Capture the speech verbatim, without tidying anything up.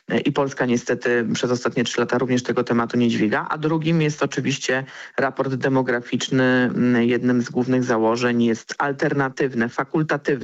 i Polska niestety przez ostatnie trzy lata również tego tematu nie dźwiga, a drugim jest oczywiście raport demograficzny. Jednym z głównych założeń jest alternatywne, fakultatywne